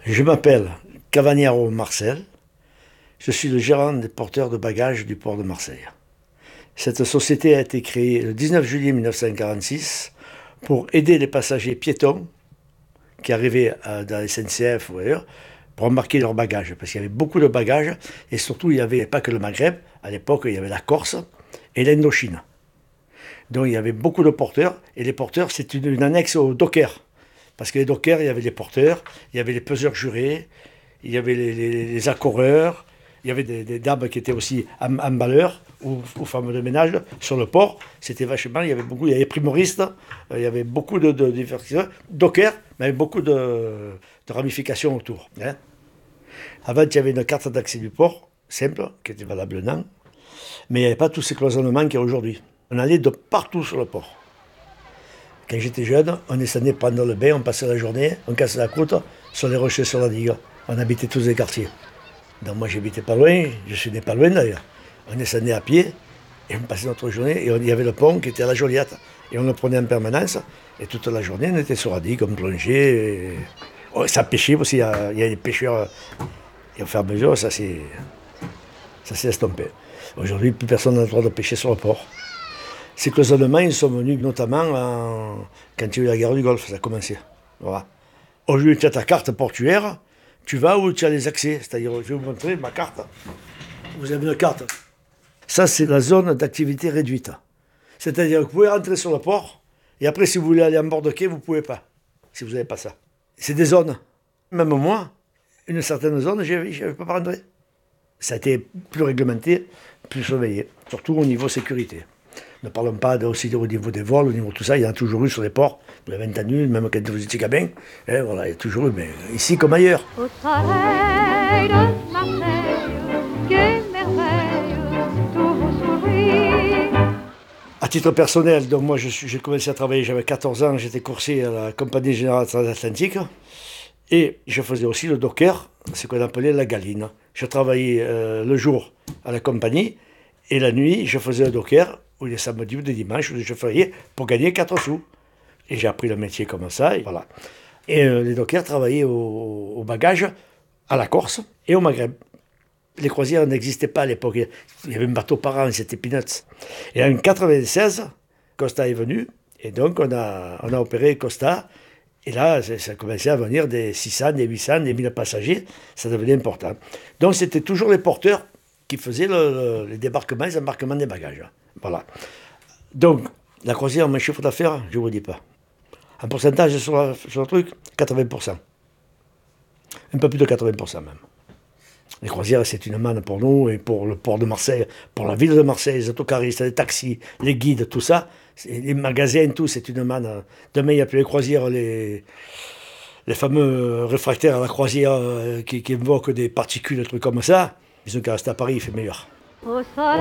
Je m'appelle Cavagnaro Marcel, je suis le gérant des porteurs de bagages du port de Marseille. Cette société a été créée le 19 juillet 1946 pour aider les passagers piétons qui arrivaient dans la SNCF ou ailleurs pour embarquer leurs bagages, parce qu'il y avait beaucoup de bagages et surtout il n'y avait pas que le Maghreb, à l'époque il y avait la Corse et l'Indochine. Donc il y avait beaucoup de porteurs, et les porteurs c'est une annexe aux dockers. Parce que les dockers, il y avait les porteurs, il y avait les peseurs jurés, il y avait les accoreurs, il y avait des dames qui étaient aussi emballeurs ou femmes de ménage sur le port. C'était vachement, il y avait les primoristes, il y avait beaucoup de diversité. Dockers, mais avec beaucoup de ramifications autour. Hein. Avant, il y avait une carte d'accès du port, simple, qui était valable un an, mais il n'y avait pas tous ces cloisonnements qu'il y a aujourd'hui. On allait de partout sur le port. Quand j'étais jeune, on descendait prendre le bain, on passait la journée, on cassait la croûte sur les rochers sur la digue. On habitait tous les quartiers. Donc moi j'habitais pas loin, je suis né pas loin d'ailleurs. On descendait à pied et on passait notre journée et il y avait le pont qui était à la Joliette. Et on le prenait en permanence et toute la journée on était sur la digue, on plongeait. Oh, ça pêchait aussi, il y a des pêcheurs. Et au fur et à mesure, ça s'est estompé. Aujourd'hui, plus personne n'a le droit de pêcher sur le port. Ces cloisonnements, ils sont venus notamment quand il y a eu la guerre du Golfe, ça a commencé. Voilà. Aujourd'hui, tu as ta carte portuaire, tu vas où tu as les accès. C'est-à-dire, je vais vous montrer ma carte. Vous avez une carte. Ça, c'est la zone d'activité réduite. C'est-à-dire que vous pouvez rentrer sur le port, et après, si vous voulez aller en bord de quai, vous ne pouvez pas, si vous n'avez pas ça. C'est des zones. Même moi, une certaine zone, je ne peux pas rentrer. Ça a été plus réglementé, plus surveillé, surtout au niveau sécurité. Ne parlons pas aussi au niveau des vols, au niveau de tout ça, il y en a toujours eu sur les ports. Vous l'avez entendu, même quand vous étiez gamin. Hein, voilà, il y a toujours eu, mais ici comme ailleurs. Au soleil de Marseille, quelle merveille, tout vous sourit. À titre personnel, donc moi j'ai commencé à travailler, j'avais 14 ans, j'étais coursé à la Compagnie Générale Transatlantique. Et je faisais aussi le docker, ce qu'on appelait la galine. Je travaillais le jour à la compagnie, et la nuit, je faisais le docker, ou les samedis ou les dimanches, où je travaillais pour gagner 4 sous. Et j'ai appris le métier comme ça, et voilà. Et les dockers travaillaient au bagage à la Corse et au Maghreb. Les croisières n'existaient pas à l'époque. Il y avait un bateau par an, c'était peanuts. Et en 1996, Costa est venu, et donc on a opéré Costa. Et là, ça commençait à venir des 600, des 800, des 1000 passagers. Ça devenait important. Donc c'était toujours les porteurs qui faisaient les débarquements, les embarquements des bagages. Voilà. Donc, la croisière, mon chiffre d'affaires, je ne vous dis pas. En pourcentage sur le truc, 80%. Un peu plus de 80% même. Les croisières, c'est une manne pour nous et pour le port de Marseille, pour la ville de Marseille, les autocaristes, les taxis, les guides, tout ça. Les magasins, tout, c'est une manne. Demain, il n'y a plus les croisières, les fameux réfractaires à la croisière qui invoquent des particules, des trucs comme ça. Ils ont qu'à rester à Paris, il fait meilleur. Au soleil